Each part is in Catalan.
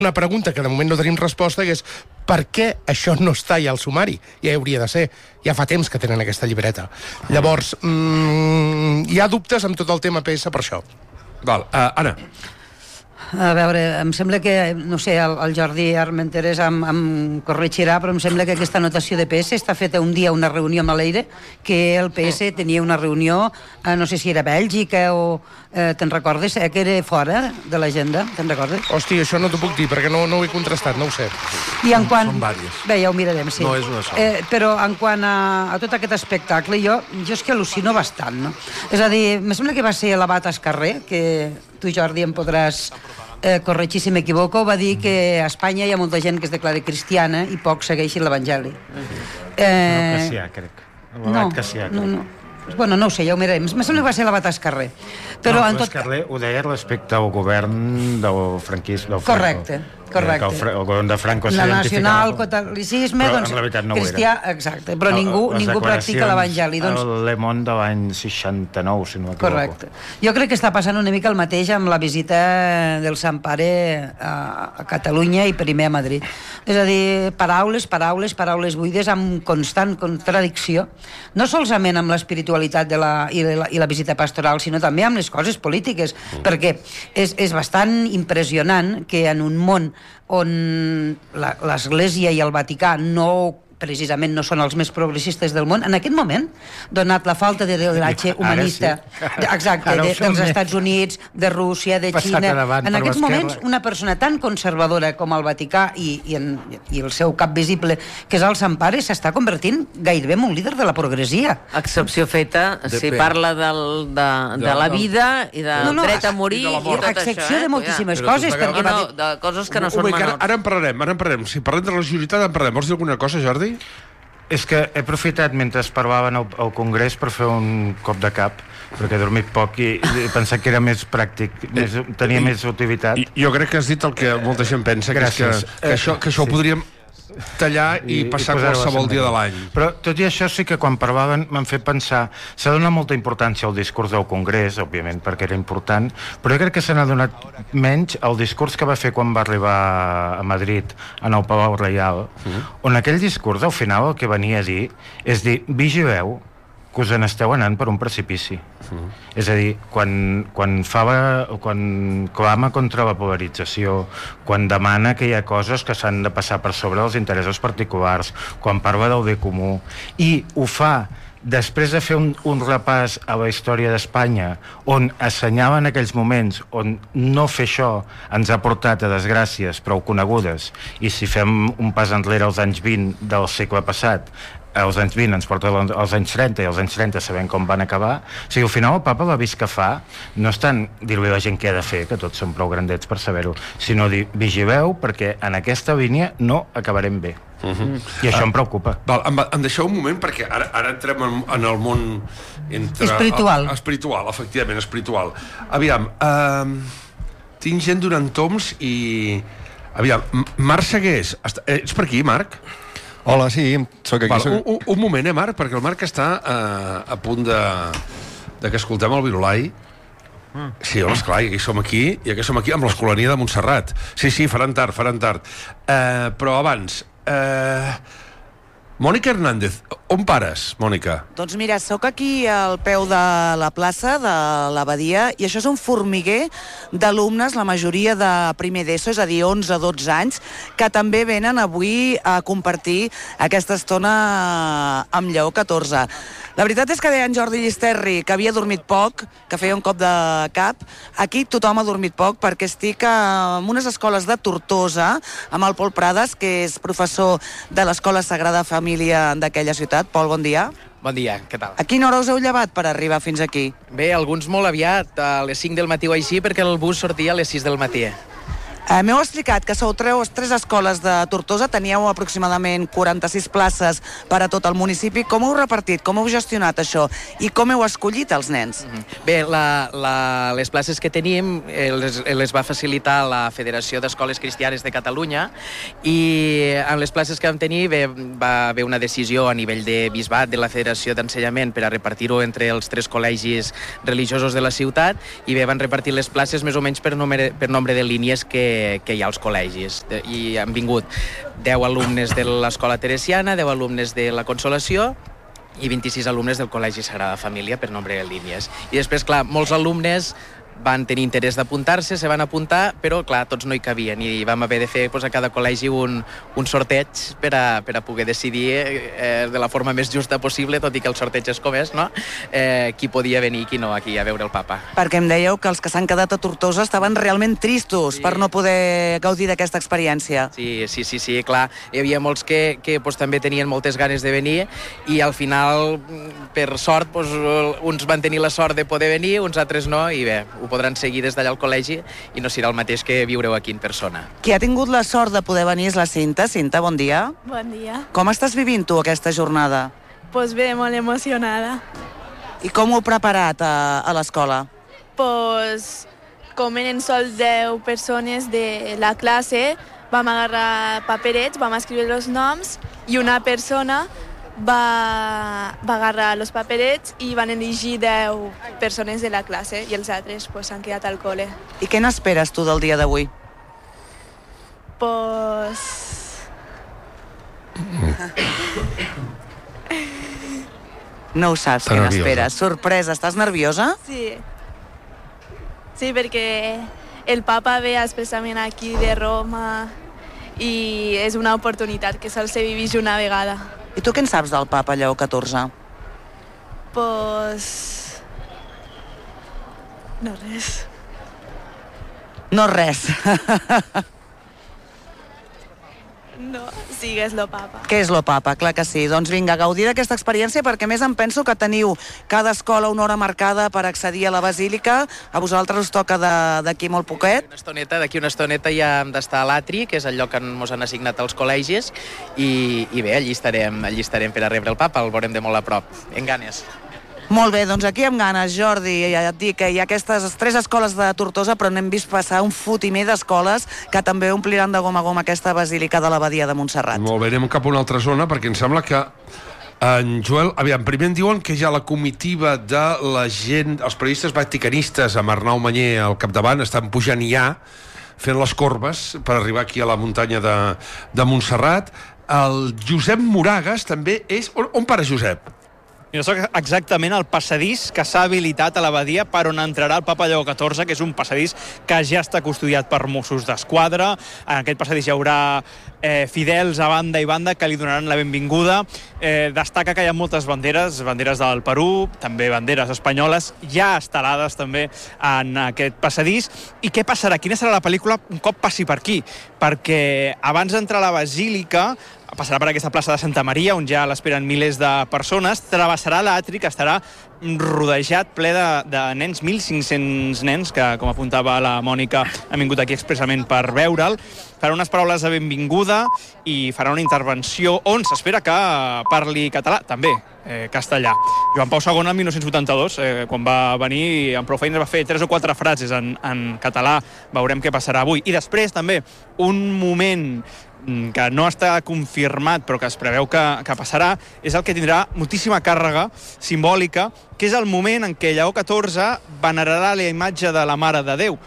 una pregunta que de moment no tenim resposta, que és per què això no està ja al sumari? Ja hauria de ser. Ja fa temps que tenen aquesta llibreta. Llavors, hi ha dubtes amb tot el tema PS per això. Val, Anna. A veure, em sembla que, no sé, el Jordi Armenteres em corregirà, però em sembla que aquesta anotació de PS està feta un dia, una reunió amb l'Eire, que el PS tenia una reunió, no sé si era a Bèlgica o... te'n recordes? Que era fora de l'agenda, te'n recordes? Hòstia, això no t'ho puc dir, perquè no ho he contrastat, no ho sé. I en quant... Són vàries. Bé, ja ho mirarem, sí. No és una sola. Però en quant a tot aquest espectacle, jo és que al·lucino bastant, no? És a dir, em sembla que va ser l'Abat Escarré, que tu, Jordi, em podràs corregir si m'equivoco, va dir que a Espanya hi ha molta gent que es declara cristiana i poc segueixin l'Evangeli. Cassià, crec. L'Abat Cassià, crec. No. Bueno, no ho sé, ja ho mirarem. Em sembla que va ser l'Abat Escarré. Però en tot... Escarré ho deia respecte al govern del franquisme. Correcte. El govern de Franco la nacional-catolicisme, doncs, no cristià, exacte, però ningú practica l'Evangeli. Doncs... El Le Monde de l'any 69, si no m'equivoco. Correcte. Jo crec que està passant una mica el mateix amb la visita del Sant Pare a Catalunya i primer a Madrid. És a dir, paraules buides amb constant contradicció, no solament amb l'espiritualitat i la visita pastoral, sinó també amb les coses polítiques, perquè és bastant impressionant que en un món on l'Església i el Vaticà precisament no són els més progressistes del món, en aquest moment, donat la falta de lideratge humanista, exacte, dels Estats Units, de Rússia, de Xina, en aquests moments una persona tan conservadora com el Vaticà i el seu cap visible, que és el Sant Pare, s'està convertint gairebé en un líder de la progressia. Excepció feta, si parla de la vida i del dret a morir i tot això. Excepció de moltíssimes coses. De coses que no són menors. Ara en parlarem. Si parlem de religiositat en parlarem. Vols dir alguna cosa, Jordi? És que he aprofitat mentre parlaven al Congrés per fer un cop de cap, perquè he dormit poc i pensat que era més pràctic, tenia més utilitat. Jo crec que has dit el que molta gent pensa, que això ho podríem tallar i passar qualsevol dia de l'any. Però tot i això sí que quan parlaven m'han fet pensar, s'ha donat molta importància al discurs del Congrés, òbviament perquè era important, però jo crec que se n'ha donat menys al discurs que va fer quan va arribar a Madrid en el Palau Reial, on aquell discurs al final el que venia a dir és dir, vigileu que us n'esteu anant per un precipici. És a dir, quan clama contra la polarització, quan demana que hi ha coses que s'han de passar per sobre dels interessos particulars, quan parla del bé comú, i ho fa després de fer un repàs a la història d'Espanya on assenyalen aquells moments on no fer això ens ha portat a desgràcies prou conegudes, i si fem un pas enrere als anys 20 del segle passat, als anys 20 ens porta als anys 30 i als anys 30 sabem com van acabar. O sigui, al final el papa l'avís que fa no és tant dir-li a la gent què ha de fer, que tots són prou grandets per saber-ho, sinó dir, vigileu perquè en aquesta línia no acabarem bé. I això em preocupa. Em deixeu un moment perquè ara entrem en el món espiritual, efectivament, espiritual. Aviam, tinc gent donant toms i... Aviam, Marc Segués, ets per aquí, Marc? Hola, sí, soc aquí. Un moment, Marc, perquè el Marc està a punt de que escoltem el Virolai. Sí, home, esclar, i som aquí amb l'Escolania de Montserrat. Sí, faran tard. Però abans... Mònica Hernández, on pares, Mònica? Doncs mira, sóc aquí al peu de la plaça de l'Abadia i això és un formiguer d'alumnes, la majoria de primer d'ESO, és a dir, 11-12 anys, que també venen avui a compartir aquesta estona amb Lleó XIV. La veritat és que deia en Jordi Llisterri que havia dormit poc, que feia un cop de cap. Aquí tothom ha dormit poc perquè estic en unes escoles de Tortosa, amb el Pol Prades, que és professor de l'Escola Sagrada Família d'aquella ciutat. Pol, bon dia. Bon dia, què tal? A quina hora us heu llevat per arribar fins aquí? Bé, alguns molt aviat, a les 5 del matí o així, perquè el bus sortia a les 6 del matí. M'heu explicat que sou tres escoles de Tortosa, teníeu aproximadament 46 places per a tot el municipi. Com heu repartit, com heu gestionat això i com heu escollit els nens? Bé, les places que tenim les va facilitar la Federació d'Escoles Cristianes de Catalunya i en les places que vam tenir va haver una decisió a nivell de bisbat de la Federació d'Ensenyament per a repartir-ho entre els 3 col·legis religiosos de la ciutat i van repartir les places més o menys per nombre de línies que que hi ha als col·legis. I han vingut 10 alumnes de l'Escola Teresiana, 10 alumnes de la Consolació i 26 alumnes del Col·legi Sagrada Família, per nombre de línies. I després, clar, molts alumnes van tenir interès d'apuntar-se, se van apuntar, però, clar, tots no hi cabien i vam haver de fer a cada col·legi un sorteig per a poder decidir de la forma més justa possible, tot i que el sorteig és com és, no? Qui podia venir i qui no aquí a veure el papa. Perquè em dèieu que els que s'han quedat a Tortosa estaven realment tristos per no poder gaudir d'aquesta experiència. Sí, clar. Hi havia molts que també tenien moltes ganes de venir i al final, per sort, uns van tenir la sort de poder venir, uns altres no, i bé, ho podran seguir des d'allà al col·legi i no serà el mateix que viureu aquí en persona. Qui ha tingut la sort de poder venir és la Cinta. Cinta, bon dia. Bon dia. Com estàs vivint tu aquesta jornada? Pues bé, molt emocionada. I com ho heu preparat a l'escola? Pues com eren sols 10 persones de la classe, vam agarrar paperets, vam escriure els noms i una persona va agarrar els paperets i van elegir 10 persones de la classe i els altres s'han quedat al col·le. I què n'esperes tu del dia d'avui? Pues... No ho saps, què n'esperes. Sorpresa, estàs nerviosa? Sí. Sí, perquè el papa ve expressament aquí de Roma i és una oportunitat que sols se viveix una vegada. I tu què en saps del papa Lleó XIV? Pues... no res. No res. No, sí que és lo papa. Què és lo papa? Clar que sí. Doncs vinga, gaudir d'aquesta experiència, perquè més em penso que teniu cada escola una hora marcada per accedir a la basílica. A vosaltres us toca d'aquí molt poquet. D'aquí una estoneta ja hem d'estar a l'atri, que és el lloc que ens han assignat als col·legis, i bé, allí estarem per a rebre el papa, el veurem de molt a prop. En ganes. Molt bé, doncs aquí amb ganes, Jordi. Ja et dic que hi ha aquestes 3 escoles de Tortosa, però n'hem vist passar un fotimer d'escoles que també ompliran de gom a gom aquesta basílica de l'Abadia de Montserrat. Molt bé, anem cap a una altra zona, perquè em sembla que en Joel, aviam, primer em diuen que ja la comitiva de la gent, els periodistes vaticanistes amb Arnau Manyer al capdavant estan pujant ja, fent les corbes per arribar aquí a la muntanya de Montserrat. El Josep Moragas també és... On para Josep? Jo soc exactament al passadís que s'ha habilitat a l'abadia per on entrarà el papa Lleó XIV, que és un passadís que ja està custodiat per Mossos d'Esquadra. En aquest passadís hi haurà fidels a banda i banda que li donaran la benvinguda. Destaca que hi ha moltes banderes del Perú, també banderes espanyoles, ja instal·lades també en aquest passadís. I què passarà? Quina serà la pel·lícula un cop passi per aquí? Perquè abans d'entrar a la basílica passarà per aquesta plaça de Santa Maria, on ja l'esperen milers de persones, travessarà l'atri, que estarà rodejat ple de nens, 1.500 nens, que, com apuntava la Mònica, han vingut aquí expressament per veure'l. Farà unes paraules de benvinguda i farà una intervenció on s'espera que parli català, també castellà. Joan Pau II, el 1982, quan va venir amb prou feines, va fer 3 o 4 frases en català. Veurem què passarà avui. I després, també, un moment que no està confirmat però que es preveu que passarà, és el que tindrà moltíssima càrrega simbòlica, que és el moment en què Lleó XIV venerarà la imatge de la Mare de Déu.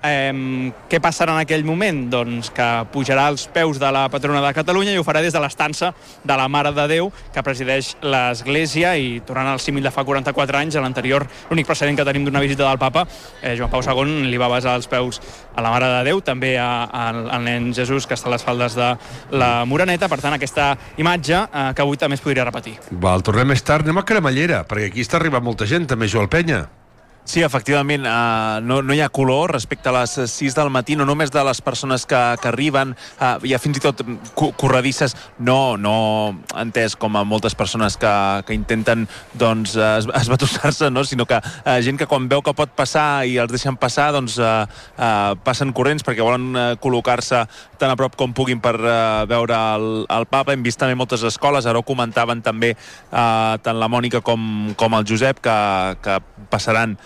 Què passarà en aquell moment? Doncs que pujarà als peus de la patrona de Catalunya i ho farà des de l'estança de la Mare de Déu, que presideix l'Església, i tornant al símil de fa 44 anys, a l'anterior, l'únic precedent que tenim d'una visita del papa, Joan Pau II li va besar els peus a la Mare de Déu, també al nen Jesús, que està a les faldes de la Moreneta. Per tant, aquesta imatge que avui també es podria repetir. Val, tornem més tard, anem a Cremallera, perquè aquí està arribant molta gent, també, Joel Penya. Sí, efectivament, no hi ha color respecte a les 6 del matí, no només de les persones que arriben, hi ha fins i tot corredisses, no entès com a moltes persones que intenten doncs esbatussar-se, no? Sinó que gent que quan veu que pot passar i els deixen passar, doncs passen corrents perquè volen col·locar-se tan a prop com puguin per veure el papa. Hem vist també moltes escoles, ara ho comentaven també tant la Mònica com el Josep, que passaran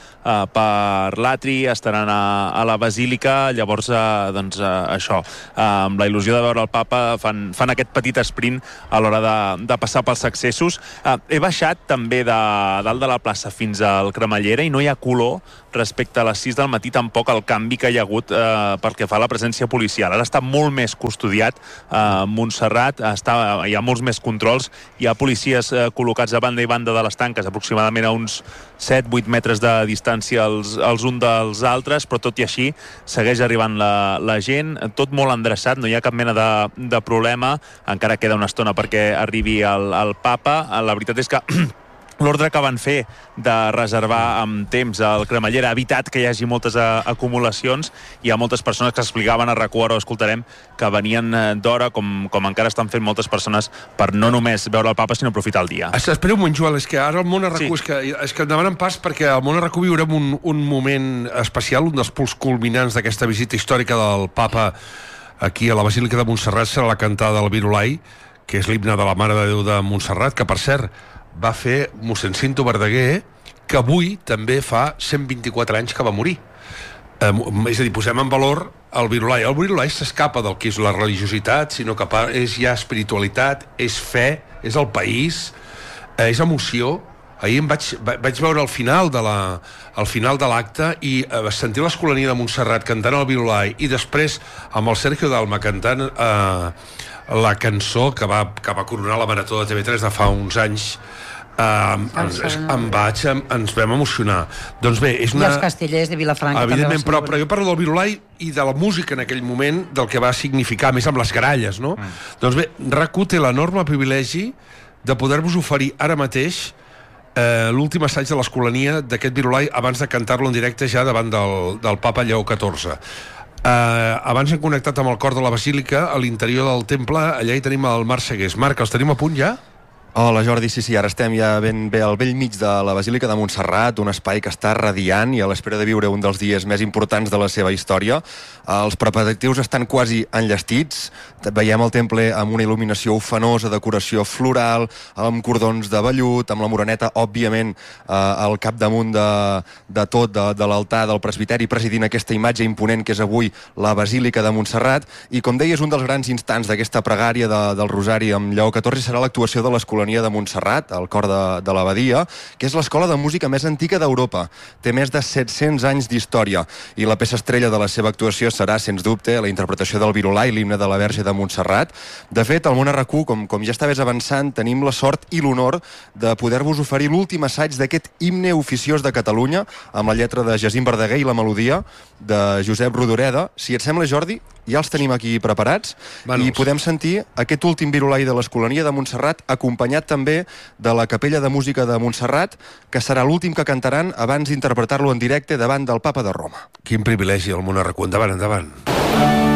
per l'atri, estaran a la Basílica, llavors, això, amb la il·lusió de veure el papa, fan aquest petit sprint a l'hora de passar pels accessos. He baixat també de dalt de la plaça fins al Cremallera i no hi ha color respecte a les 6 del matí, tampoc el canvi que hi ha hagut pel que fa a la presència policial. Ara està molt més custodiat Montserrat, hi ha molts més controls, hi ha policies col·locats a banda i banda de les tanques, aproximadament a uns 7-8 metres de distància els uns dels altres, però tot i així segueix arribant la gent, tot molt endreçat, no hi ha cap mena de problema, encara queda una estona perquè arribi el papa. La veritat és que l'ordre que van fer de reservar amb temps al Cremallera ha evitat que hi hagi moltes acumulacions. Hi ha moltes persones que explicaven a RAC1, ara ho escoltarem, que venien d'hora, com encara estan fent moltes persones, per no només veure el papa, sinó aprofitar el dia. Espera un moment, Joel, és que ara el món a RAC1, és que em demanen pas perquè al món a RAC1 viurem un moment especial, un dels punts culminants d'aquesta visita històrica del papa aquí a la Basílica de Montserrat serà la cantada del Virolai, que és l'himne de la Mare de Déu de Montserrat, que per cert va fer mossèn Cinto Verdaguer, que avui també fa 124 anys que va morir. És a dir, posem en valor el Virolai. El Virolai s'escapa del que és la religiositat, sinó que és ja espiritualitat, és fe, és el país, és emoció. Ahir vaig veure al final de l'acte i sentir l'Escolania de Montserrat cantant el Virolai i després amb el Sergio Dalma cantant la cançó que va coronar la Marató de TV3 de fa uns anys. Ens vam emocionar. Doncs bé, és una... I els castellers de Vilafranca. Evidentment, però jo parlo del Virolai i de la música en aquell moment, del que va significar, més amb les gralles, no? Doncs bé, RAC1 té l'enorme privilegi de poder-vos oferir ara mateix l'últim assaig de l'Escolania d'aquest Virolai abans de cantar-lo en directe ja davant del papa Lleó XIV. Abans hem connectat amb el cor de la Basílica, a l'interior del temple, allà hi tenim el Marc Segués. Marc, els tenim a punt ja? Hola Jordi, sí, ara estem ja ben bé al bell mig de la Basílica de Montserrat, un espai que està radiant i a l'espera de viure un dels dies més importants de la seva història. Els preparatius estan quasi enllestits, veiem el temple amb una il·luminació ufanosa, decoració floral, amb cordons de vellut, amb la moreneta, òbviament, al capdamunt de tot, de l'altar del presbiteri, presidint aquesta imatge imponent que és avui la Basílica de Montserrat. I com deia, és un dels grans instants d'aquesta pregària del Rosari amb Lleó XIV, serà l'actuació de l'Escolania de Montserrat, al cor de l'abadia, que és l'escola de música més antiga d'Europa. Té més de 700 anys d'història i la peça estrella de la seva actuació serà, sens dubte, la interpretació del Virolai, l'himne de la Verge de Montserrat. De fet, al món a RAC1, com ja estaves avançant, tenim la sort i l'honor de poder-vos oferir l'últim assaig d'aquest himne oficiós de Catalunya, amb la lletra de Jacint Verdaguer i la melodia de Josep Rodoreda. Si et sembla, Jordi, ja els tenim aquí preparats i podem sentir aquest últim Virolai de l'Escolania de Montserrat, acompanyat també de la Capella de Música de Montserrat, que serà l'últim que cantaran abans d'interpretar-lo en directe davant del Papa de Roma. Quin privilegi el món a RAC1. Endavant.